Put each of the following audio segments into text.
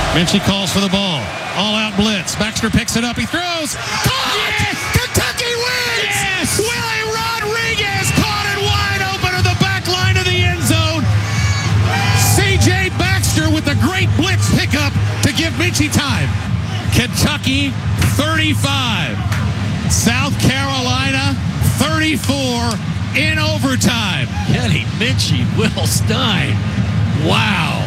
Minchie calls for the ball. All-out blitz. Baxter picks it up. He throws. Caught! Yes! Kentucky wins! Yes! Willie Rodriguez caught it wide open to the back line of the end zone. C.J. Baxter with a great blitz pickup to give Minchie time. Kentucky 35. South Carolina 34 in overtime. Kenny Minchie, Will Stein. Wow.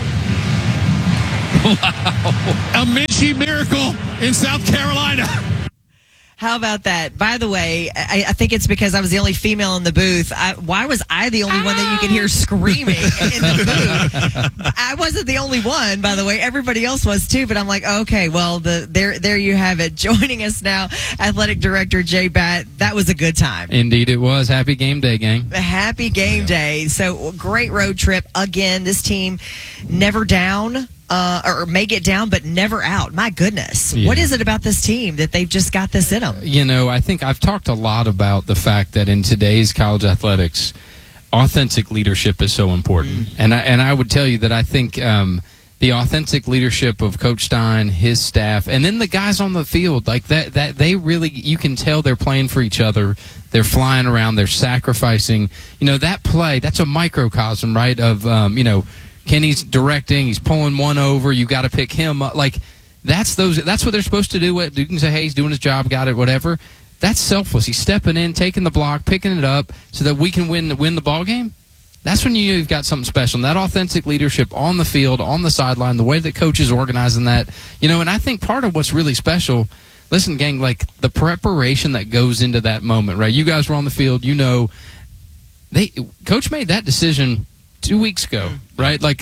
A Minchie miracle in South Carolina. How about that? By the way, I think it's because I was the only female in the booth. Why was I the only one that you could hear screaming in the booth? I wasn't the only one, by the way. Everybody else was too. But I'm like, okay, well, there you have it. Joining us now, Athletic Director Jay Batt. That was a good time. Indeed, it was. Happy game day, gang. Happy game day. So great road trip again. This team never down. Or may get down, but never out. My goodness. Yeah. What is it about this team that they've just got this in them? You know, I think I've talked a lot about the fact that in today's college athletics, authentic leadership is so important. And I would tell you that I think the authentic leadership of Coach Stein, his staff, and then the guys on the field, like that they really, you can tell they're playing for each other. They're flying around. They're sacrificing. You know, that play, that's a microcosm, right, of, Kenny's directing, he's pulling one over, you got to pick him up. Like, that's what they're supposed to do. You can say, hey, he's doing his job, got it, whatever. That's selfless. He's stepping in, taking the block, picking it up so that we can win the ball game. That's when you've got something special. And that authentic leadership on the field, on the sideline, the way that coaches organizing that, and I think part of what's really special, listen, gang, like the preparation that goes into that moment, right? You guys were on the field, Coach made that decision 2 weeks ago, right? Like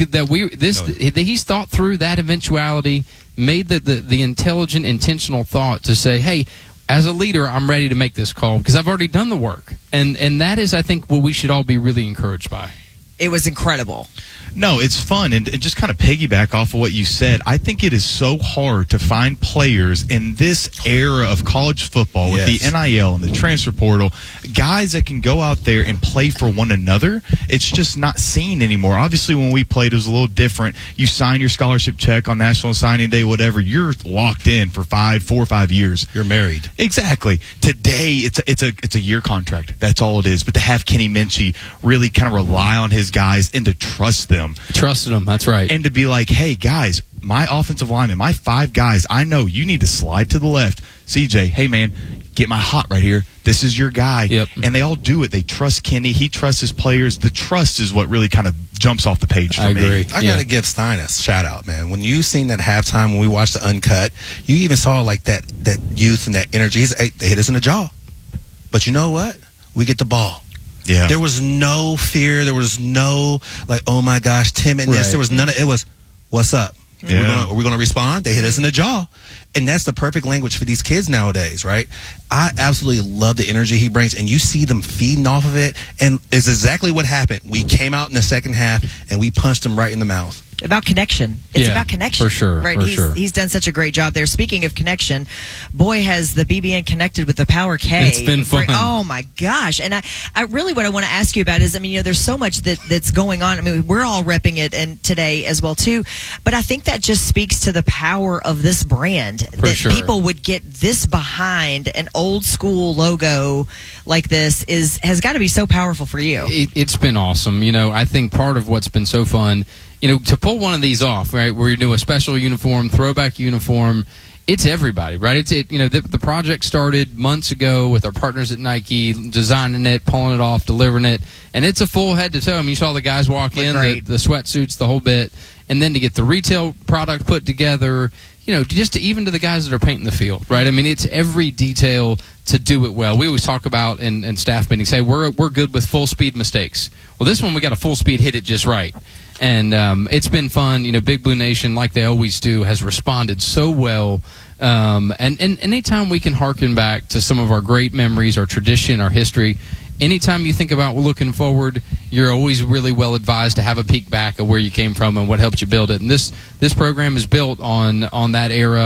he's thought through that eventuality, made the intelligent, intentional thought to say, hey, as a leader, I'm ready to make this call because I've already done the work. And that is, I think, what we should all be really encouraged by. It was incredible. No, it's fun. And just kind of piggyback off of what you said, I think it is so hard to find players in this era of college football with the NIL and the transfer portal, guys that can go out there and play for one another. It's just not seen anymore. Obviously, when we played, it was a little different. You sign your scholarship check on National Signing Day, whatever. You're locked in for 4 or 5 years. You're married. Exactly. Today, it's a year contract. That's all it is. But to have Kenny Minchie really kind of rely on his guys and to trust them. Trusted them, that's right. And to be like, hey, guys, my offensive lineman, my 5 guys, I know you need to slide to the left. CJ, hey, man, get my hot right here. This is your guy. Yep. And they all do it. They trust Kenny. He trusts his players. The trust is what really kind of jumps off the page for me. I agree. I got to give Stein a shout-out, man. When you seen that halftime, when we watched the uncut, you even saw, like, that youth and that energy. They hit us in the jaw. But you know what? We get the ball. Yeah. There was no fear. There was no, like, oh, my gosh, timidness. Right. There was none of it. Was, what's up? Yeah. Are we going to respond? They hit us in the jaw. And that's the perfect language for these kids nowadays, right? I absolutely love the energy he brings, and you see them feeding off of it. And it's exactly what happened. We came out in the second half, and we punched them right in the mouth. About connection. It's about connection. For sure. Right? He's done such a great job there. Speaking of connection, boy, has the BBN connected with the Power K. It's been fun. Oh, my gosh. And I really, what I want to ask you about is, there's so much that's going on. We're all repping it and today as well, too. But I think that just speaks to the power of this brand. That people would get this behind an old school logo like this has got to be so powerful for you. It's been awesome. I think part of what's been so fun, to pull one of these off, right, where you do a special uniform, throwback uniform, it's everybody, right? The project started months ago with our partners at Nike, designing it, pulling it off, delivering it, and it's a full head to toe. You saw the guys walk in, the sweatsuits, the whole bit, and then to get the retail product put together, just even to the guys that are painting the field, right? It's every detail to do it well. We always talk about in staff meetings, hey, we're good with full speed mistakes. Well, this one we got a full speed hit it just right. And it's been fun. Big Blue Nation, like they always do, has responded so well. And anytime we can harken back to some of our great memories, our tradition, our history, anytime you think about looking forward, you're always really well advised to have a peek back of where you came from and what helped you build it. And this program is built on that era,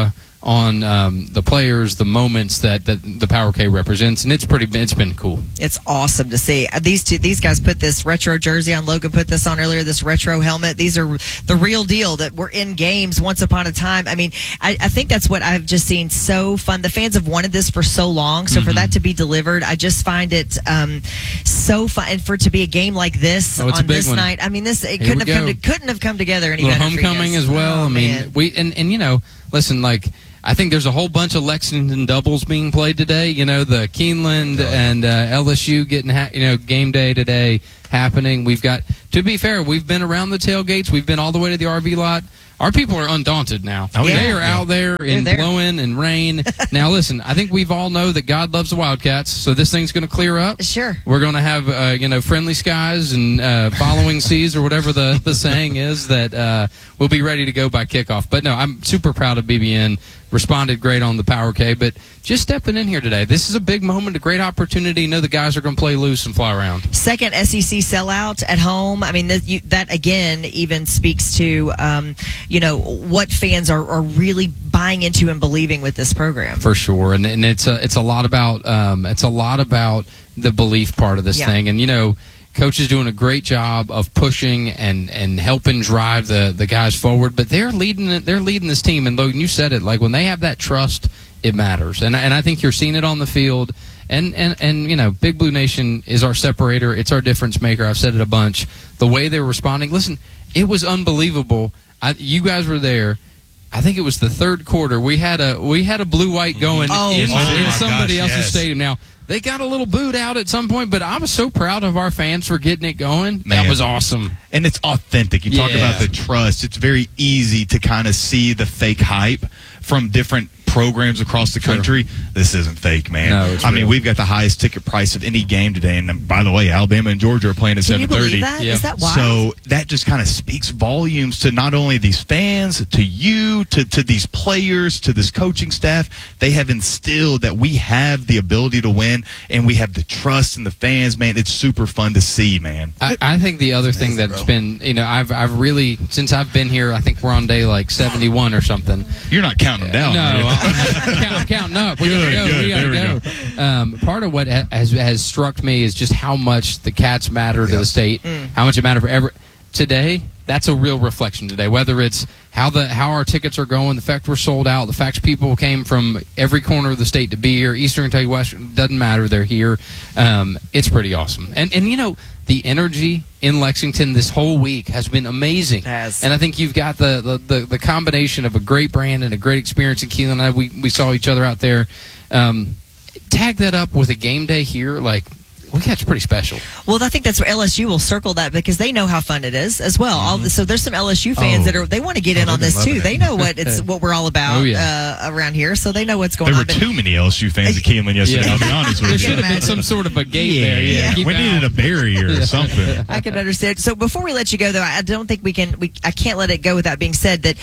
on the players, the moments that the Power K represents, and it's been cool. It's awesome to see. These guys put this retro jersey on. Logan put this on earlier, this retro helmet. These are the real deal that were in games once upon a time. I mean, I think that's what I've just seen so fun. The fans have wanted this for so long, so for that to be delivered, I just find it so fun. And for it to be a game like this on this night, I mean, couldn't have come together any better. Homecoming as well. Oh, I mean, listen, like, I think there's a whole bunch of Lexington doubles being played today. The Keeneland and LSU getting game day today happening. We've got, to be fair, we've been around the tailgates. We've been all the way to the RV lot. Our people are undaunted now. They are out there in blowing and rain. Now, listen, I think we've all know that God loves the Wildcats, so this thing's going to clear up. Sure. We're going to have, friendly skies and following seas or whatever the saying is, that we'll be ready to go by kickoff. But, no, I'm super proud of BBN. Responded great on the Power K, but just stepping in here today. This is a big moment, a great opportunity. The guys are going to play loose and fly around. Second SEC sellout at home. I mean, that again even speaks to what fans are really buying into and believing with this program. For sure, and it's a lot about the belief part of this thing, and Coach is doing a great job of pushing and helping drive the guys forward, but they're leading this team. And Logan, you said it, like when they have that trust, it matters. And I think you're seeing it on the field. And Big Blue Nation is our separator. It's our difference maker. I've said it a bunch. The way they're responding, listen, it was unbelievable. You guys were there. I think it was the third quarter. We had a blue-white going in somebody else's stadium. Now, they got a little booed out at some point, but I was so proud of our fans for getting it going. Man. That was awesome. And it's authentic. You talk about the trust. It's very easy to kind of see the fake hype from different programs across the country. Sure. This isn't fake, man. No, I mean, we've got the highest ticket price of any game today. And by the way, Alabama and Georgia are playing at 7:30. Can you believe that? Yeah. Is that wild? So that just kind of speaks volumes to not only these fans, to you, to these players, to this coaching staff. They have instilled that we have the ability to win, and we have the trust in the fans, man. It's super fun to see, man. I think the other thing that's been, I've really, since I've been here, I think we're on day like 71 or something. You're not counting down. No, I'm counting up. We gotta go. Part of what has struck me is just how much the Cats matter to the state, how much it matters for today. That's a real reflection today. Whether it's how our tickets are going, the fact we're sold out, the fact people came from every corner of the state to be here, Eastern Kentucky, Western, doesn't matter. They're here. It's pretty awesome. And the energy in Lexington this whole week has been amazing. Yes. And I think you've got the combination of a great brand and a great experience in Keelan. We saw each other out there. Tag that up with a game day here, that's pretty special. Well, I think that's where LSU will circle that because they know how fun it is as well. So there's some LSU fans they want to get in on this too. They know what we're all about around here, so they know what's going on. There were too many LSU fans at Keeneland yesterday. I'll be honest with you. There should have been some sort of a gate there. Yeah. We needed a barrier or something. I can understand. So before we let you go, though, I don't think I can't let it go without being said that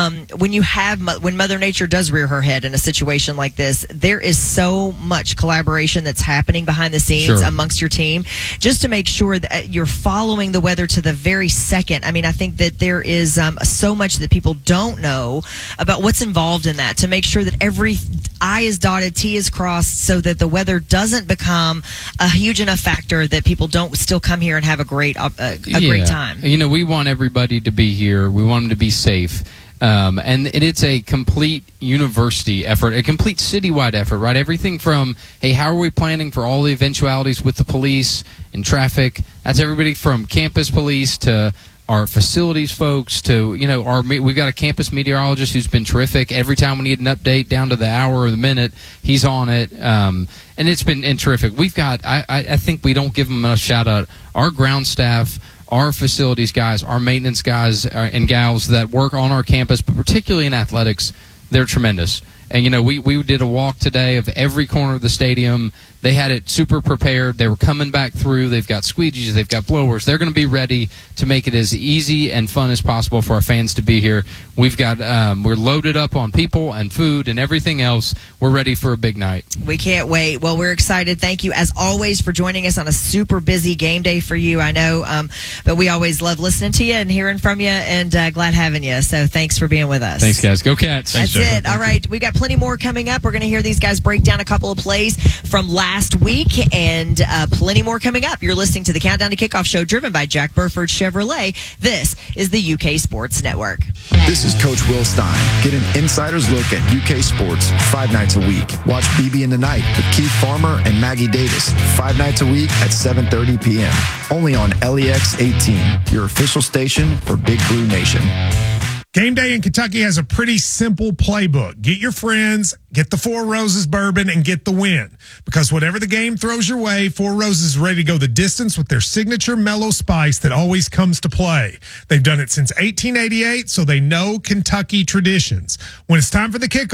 when Mother Nature does rear her head in a situation like this, there is so much collaboration that's happening behind the scenes amongst your team, just to make sure that you're following the weather to the very second. I mean, I think that there is so much that people don't know about what's involved in that, to make sure that every I is dotted, T is crossed, so that the weather doesn't become a huge enough factor that people don't still come here and have a great time. We want everybody to be here. We want them to be safe. And it's a complete university effort, a complete citywide effort, right? Everything from, hey, how are we planning for all the eventualities with the police and traffic? That's everybody from campus police to our facilities folks to, we've got a campus meteorologist who's been terrific. Every time we need an update down to the hour or the minute, he's on it. And it's been terrific. We've got, I think we don't give them a shout out. Our ground staff, our facilities guys, our maintenance guys and gals that work on our campus, but particularly in athletics, they're tremendous. And, we did a walk today of every corner of the stadium. They had it super prepared. They were coming back through. They've got squeegees. They've got blowers. They're going to be ready to make it as easy and fun as possible for our fans to be here. We've got we're loaded up on people and food and everything else. We're ready for a big night. We can't wait. Well, we're excited. Thank you, as always, for joining us on a super busy game day for you. I know, but we always love listening to you and hearing from you, and glad having you. So thanks for being with us. Thanks, guys. Go Cats. That's it. All right. We got plenty more coming up. We're going to hear these guys break down a couple of plays from last week, and plenty more coming up. You're listening to the Countdown to Kickoff show driven by Jack Burford Chevrolet. This is the UK Sports Network. This is Coach Will Stein. Get an insider's look at UK sports 5 nights a week. Watch BB in the Night with Keith Farmer and Maggie Davis 5 nights a week at 7:30 p.m. Only on LEX 18, your official station for Big Blue Nation. Game Day in Kentucky has a pretty simple playbook. Get your friends, get the Four Roses bourbon, and get the win. Because whatever the game throws your way, Four Roses is ready to go the distance with their signature mellow spice that always comes to play. They've done it since 1888, so they know Kentucky traditions. When it's time for the kickoff,